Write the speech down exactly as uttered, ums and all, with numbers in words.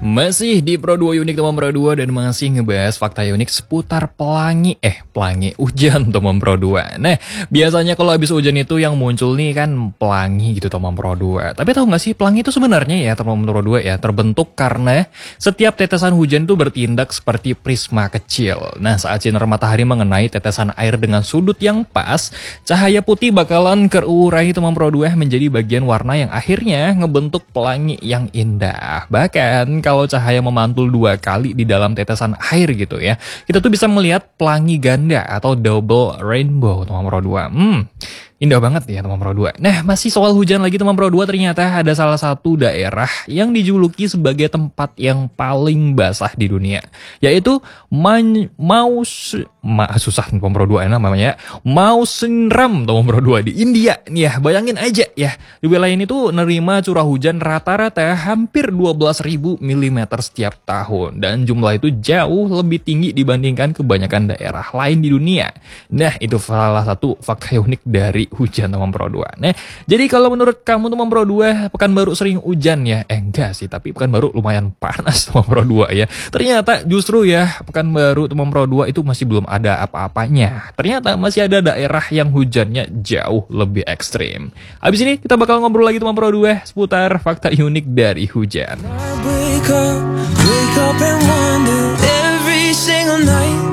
Masih di Pro dua Unik teman Pro dua dan masih ngebahas fakta unik seputar pelangi Eh pelangi hujan teman Pro dua. Nah biasanya kalau habis hujan itu yang muncul nih kan pelangi gitu teman Pro dua. Tapi tahu nggak sih pelangi itu sebenarnya ya teman Pro dua ya terbentuk karena setiap tetesan hujan itu bertindak seperti prisma kecil. Nah saat sinar matahari mengenai tetesan air dengan sudut yang pas, cahaya putih bakalan terurai teman Pro dua menjadi bagian warna yang akhirnya ngebentuk pelangi yang indah. Bahkan kalau cahaya memantul dua kali di dalam tetesan air gitu ya, kita tuh bisa melihat pelangi ganda atau double rainbow teman Pro dua. Hmm, indah banget ya teman Pro dua. Nah masih soal hujan lagi teman Pro dua, ternyata ada salah satu daerah yang dijuluki sebagai tempat yang paling basah di dunia, yaitu Man Maus Ma, susah teman Pro dua namanya, Mausinram teman Pro dua di India nih ya. Bayangin aja ya, di wilayah ini tuh nerima curah hujan rata-rata hampir dua belas ribu milimeter setiap tahun, dan jumlah itu jauh lebih tinggi dibandingkan kebanyakan daerah lain di dunia. Nah itu salah satu fakta unik dari hujan teman Pro dua. Nah jadi kalau menurut kamu teman Pro dua, Pekanbaru sering hujan ya? Eh enggak sih, tapi Pekanbaru lumayan panas teman Pro dua ya. Ternyata justru ya Pekanbaru teman Pro dua itu masih belum ada apa-apanya. Ternyata masih ada daerah yang hujannya jauh lebih ekstrim. Habis ini kita bakal ngobrol lagi teman Pro dua seputar fakta unik dari hujan. Wake up, wake up and wonder every single night.